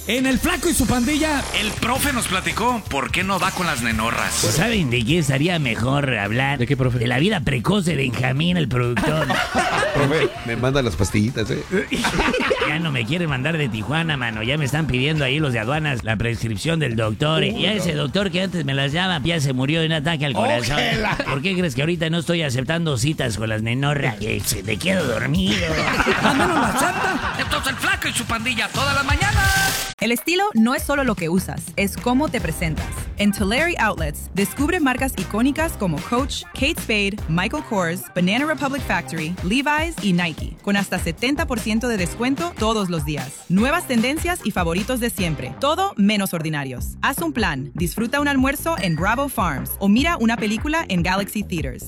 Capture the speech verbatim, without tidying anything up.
En El Flaco y su Pandilla. El profe nos platicó por qué no va con las nenorras. ¿Saben de qué estaría mejor hablar? ¿De qué, profe? De la vida precoz de Benjamín, el productor. Profe, me manda las pastillitas, ¿eh? Ya no me quieren mandar de Tijuana, mano. Ya me están pidiendo ahí los de aduanas la prescripción del doctor. Y ya ese doctor que antes me las llama, ya se murió de un ataque al corazón. ¡Ójela! ¿Por qué crees que ahorita no estoy aceptando citas con las nenorras? Que se te quedo dormido. ¡Mándanos la chata! Entonces el Flaco y su Pandilla todas las mañanas. El estilo no es solo lo que usas, es cómo te presentas. En Tulare Outlets, descubre marcas icónicas como Coach, Kate Spade, Michael Kors, Banana Republic Factory, Levi's y Nike, con hasta setenta por ciento de descuento todos los días. Nuevas tendencias y favoritos de siempre, todo menos ordinarios. Haz un plan, disfruta un almuerzo en Bravo Farms o mira una película en Galaxy Theaters.